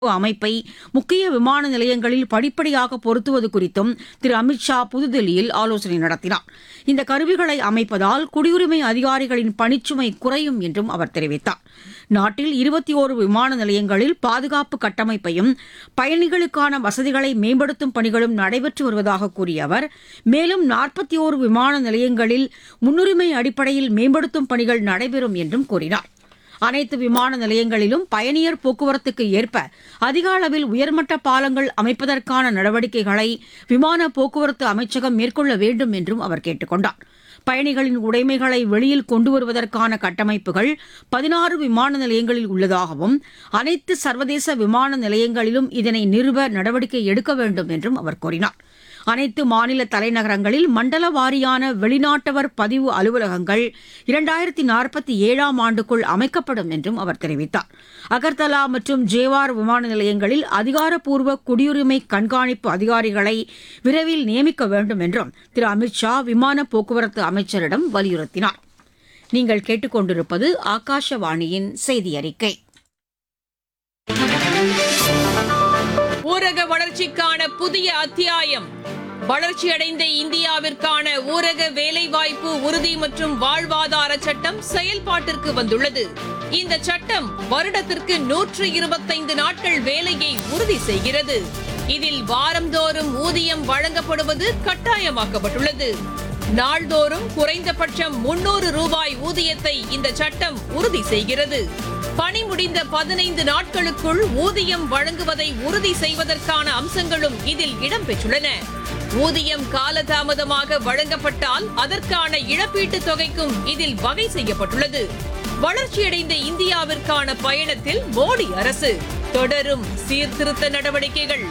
அமைப்பை முக்கிய விமான நிலையங்களில் படிப்படியாக பொருத்துவது குறித்தும் திரு அமித் ஷா புதுதில்லியில் ஆலோசனை நடத்தினார். இந்த கருவிகளை அமைப்பதால் குடியுரிமை அதிகாரிகளின் பணிச்சுமை குறையும் என்றும் அவர் தெரிவித்தார். நாட்டில் 21 விமான நிலையங்களில் பாதுகாப்பு கட்டமைப்பையும் பயணிகளுக்கான வசதிகளை மேம்படுத்தும் பணிகளும் நடைபெற்று வருவதாக கூறிய அவர், மேலும் 41 விமான நிலையங்களில் முன்னுரிமை அடிப்படையில் மேம்படுத்தும் பணிகள் நடைபெறும் என்றும் கூறினார். அனைத்து விமான நிலையங்களிலும் பயணியர் போக்குவரத்துக்கு ஏற்ப அதிக அளவில் உயர்மட்ட பாலங்கள் அமைப்பதற்கான நடவடிக்கைகளை விமான போக்குவரத்து அமைச்சகம் மேற்கொள்ள வேண்டும் என்றும் அவர் கேட்டுக் கொண்டார். பயணிகளின் உடைமைகளை வெளியில் கொண்டு வருவதற்கான கட்டமைப்புகள் 16 விமான நிலையங்களில் உள்ளதாகவும் அனைத்து சர்வதேச விமான நிலையங்களிலும் இதனை நிறுவ நடவடிக்கை எடுக்க வேண்டும் என்றும் அவர் கூறினார். அனைத்து மாநில தலைநகரங்களில் மண்டல வாரியான வெளிநாட்டவர் பதிவு அலுவலகங்கள் 2047ஆம் ஆண்டுக்குள் அமைக்கப்படும் என்றும் அவர் தெரிவித்தார். அகர்தலா மற்றும் ஜேவார் விமான நிலையங்களில் அதிகாரப்பூர்வ குடியுரிமை கண்காணிப்பு அதிகாரிகளை விரைவில் நியமிக்க வேண்டும் என்றும் திரு அமித் ஷா விமான போக்குவரத்து அமைச்சரிடம் வலியுறுத்தினார். நீங்கள் கேட்டுக்கொண்டிருப்பது ஆகாஷவாணியின் செய்தி அறிக்கை. ஊரக வளர்ச்சிக்கான புதிய அத்தியாயம். வளர்ச்சியடைந்த இந்தியாவிற்கான ஊரக வேலைவாய்ப்பு உறுதி மற்றும் வாழ்வாதார சட்டம் செயல்பாட்டிற்கு வந்துள்ளது. இந்த சட்டம் வருடத்திற்கு 125 நாட்கள் வேலையை உறுதி செய்கிறது. இதில் வாரந்தோறும் ஊதியம் வழங்கப்படுவது கட்டாயமாக்கப்பட்டுள்ளது. நாள்தோறும் குறைந்தபட்சம் 300 ரூபாய் ஊதியத்தை இந்த சட்டம் உறுதி செய்கிறது. பணி முடிந்த 15 நாட்களுக்குள் ஊதியம் வழங்குவதை உறுதி செய்வதற்கான அம்சங்களும் இதில் இடம்பெற்றுள்ளன. ஊதியம் காலதாமதமாக வழங்கப்பட்டால் அதற்கான இழப்பீட்டுத் தொகைக்கும் இதில் வகை செய்யப்பட்டுள்ளது. வளர்ச்சியடைந்த இந்தியாவிற்கான பயணத்தில் மோடி அரசு தொடரும் சீர்திருத்த நடவடிக்கைகள்.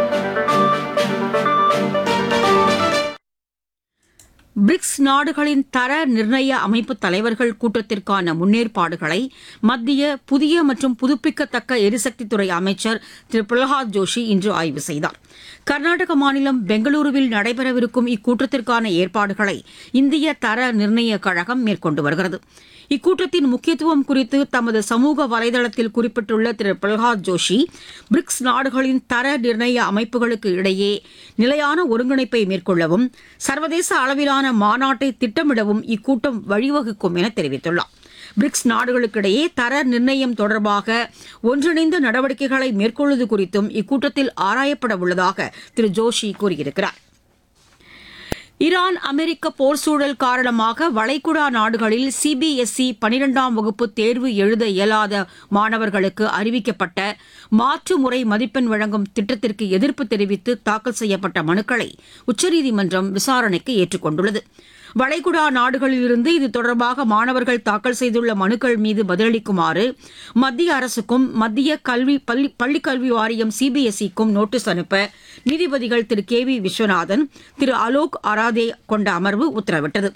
பிரிக்ஸ் நாடுகளின் தர நிர்ணய அமைப்பு தலைவர்கள் கூட்டத்திற்கான முன்னேற்பாடுகளை மத்திய புதிய மற்றும் புதுப்பிக்கத்தக்க எரிசக்தித்துறை அமைச்சர் திரு பிரகலாத் ஜோஷி இன்று ஆய்வு செய்தார். கர்நாடக மாநிலம் பெங்களூருவில் நடைபெறவிருக்கும் இக்கூட்டத்திற்கான ஏற்பாடுகளை இந்திய தர நிர்ணய கழகம் மேற்கொண்டு வருகிறது. இக்கூட்டத்தின் முக்கியத்துவம் குறித்து தமது சமூக வலைதளத்தில் குறிப்பிட்டுள்ள திரு பிரகலாத் ஜோஷி, பிரிக்ஸ் நாடுகளின் தர நிர்ணய அமைப்புகளுக்கு இடையே நிலையான ஒருங்கிணைப்பை மேற்கொள்ளவும் சர்வதேச அளவிலான மாநாட்டை திட்டமிடவும் இக்கூட்டம் வழிவகுக்கும் என தெரிவித்துள்ளார். பிரிக்ஸ் நாடுகளுக்கிடையே தர நிர்ணயம் தொடர்பாக ஒன்றிணைந்த நடவடிக்கைகளை மேற்கொள்வது குறித்தும் இக்கூட்டத்தில் ஆராயப்பட உள்ளதாக திரு ஜோஷி கூறியிருக்கிறார். ஈரான் அமெரிக்க போர் சூழல் காரணமாக வளைகுடா நாடுகளில் சிபிஎஸ்இ 12ஆம் வகுப்பு தேர்வு எழுத இயலாத மாணவர்களுக்கு அறிவிக்கப்பட்ட மாற்று முறை மதிப்பெண் வழங்கும் திட்டத்திற்கு எதிர்ப்பு தெரிவித்து தாக்கல் செய்யப்பட்ட மனுக்களை உச்சநீதிமன்றம் விசாரணைக்கு ஏற்றுக் கொண்டுள்ளது. வளைகுடா நாடுகளிலிருந்து இது தொடர்பாக மாணவர்கள் தாக்கல் செய்துள்ள மனுக்கள் மீது பதிலளிக்குமாறு மத்திய அரசுக்கும் மத்திய பள்ளிக்கல்வி வாரியம் சிபிஎஸ்இக்கும் நோட்டீஸ் அனுப்ப நீதிபதிகள் திரு கே வி விஸ்வநாதன், திரு அலோக் ஆராதே கொண்ட அமர்வு உத்தரவிட்டது.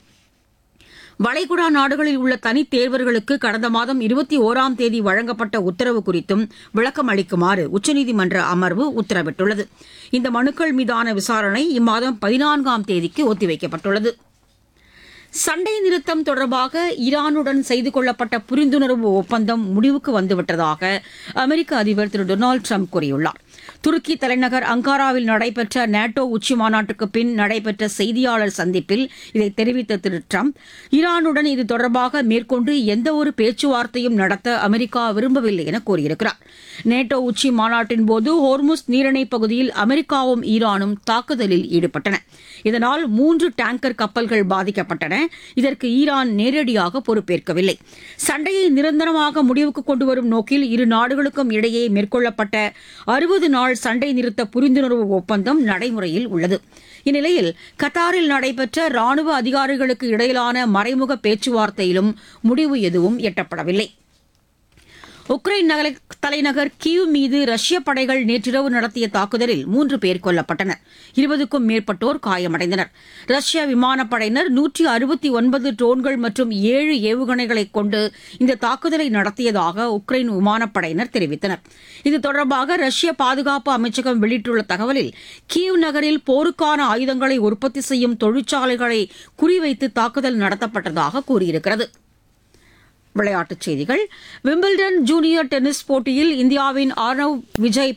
வளைகுடா நாடுகளில் உள்ள தனித் தேர்வர்களுக்கு கடந்த மாதம் 21ஆம் தேதி வழங்கப்பட்ட உத்தரவு குறித்தும் விளக்கம் அளிக்குமாறு உச்சநீதிமன்ற அமர்வு உத்தரவிட்டுள்ளது. இந்த மனுக்கள் மீதான விசாரணை இம்மாதம் 14ஆம் தேதிக்கு ஒத்திவைக்கப்பட்டுள்ளது. சண்டை நிறுத்தம் தொடர்பாக ஈரானுடன் செய்து கொள்ளப்பட்ட புரிந்துணர்வு ஒப்பந்தம் முடிவுக்கு வந்துவிட்டதாக அமெரிக்க அதிபர் திரு டொனால்டு ட்ரம்ப் கூறியுள்ளார். துருக்கி தலைநகர் அங்காராவில் நடைபெற்ற நேட்டோ உச்சிமாநாட்டுக்கு பின் நடைபெற்ற செய்தியாளர் சந்திப்பில் இதை தெரிவித்த திரு ட்ரம்ப், ஈரானுடன் இது தொடர்பாக மேற்கொண்டு எந்தவொரு பேச்சுவார்த்தையும் நடத்த அமெரிக்கா விரும்பவில்லை என கூறியிருக்கிறார். நேட்டோ உச்சி மாநாட்டின் போது ஹோர்முஸ் நீரிணை பகுதியில் அமெரிக்காவும் ஈரானும் தாக்குதலில் ஈடுபட்டன. இதனால் 3 டேங்கர் கப்பல்கள் பாதிக்கப்பட்டன. இதற்கு ஈரான் நேரடியாக பொறுப்பேற்கவில்லை. சண்டையை நிரந்தரமாக முடிவுக்கு கொண்டுவரும் நோக்கில் இரு நாடுகளுக்கும் இடையே மேற்கொள்ளப்பட்ட 60 நாள் சண்டை நிறுத்த புரிந்துணர்வு ஒப்பந்தம் நடைமுறையில் உள்ளது. இந்நிலையில் கத்தாரில் நடைபெற்ற ராணுவ அதிகாரிகளுக்கு இடையிலான மறைமுக பேச்சுவார்த்தையிலும் முடிவு எதுவும் எட்டப்படவில்லை. உக்ரைன் தலைநகர் கீவ் மீது ரஷ்ய படைகள் நேற்றிரவு நடத்திய தாக்குதலில் 3 பேர் கொல்லப்பட்டனர். 20க்கும் மேற்பட்டோர் காயமடைந்தனர். ரஷ்ய விமானப்படையினர் 169 ட்ரோன்கள் மற்றும் 7 ஏவுகணைகளை கொண்டு இந்த தாக்குதலை நடத்தியதாக உக்ரைன் விமானப்படையினர் தெரிவித்தனர். இது தொடர்பாக ரஷ்ய பாதுகாப்பு அமைச்சகம் வெளியிட்டுள்ள தகவலில், கீவ் நகரில் போருக்கான ஆயுதங்களை உற்பத்தி செய்யும் தொழிற்சாலைகளை குறிவைத்து தாக்குதல் நடத்தப்பட்டதாக கூறியிருக்கிறது. விளையாட்டுச் செய்திகள். விம்பிள்டன் ஜூனியர் டென்னிஸ் போட்டியில் இந்தியாவின் ஆர்னவ் விஜய்